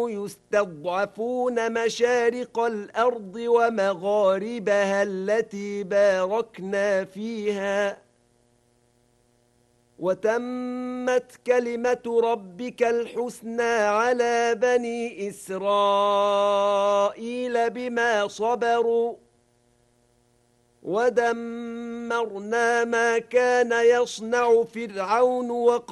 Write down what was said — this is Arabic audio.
كانوا يستضعفون مشارق الأرض ومغاربها التي باركنا فيها وتمت كلمة ربك الحسنى على بني إسرائيل بما صبروا ودمرنا ما كان يصنع فرعون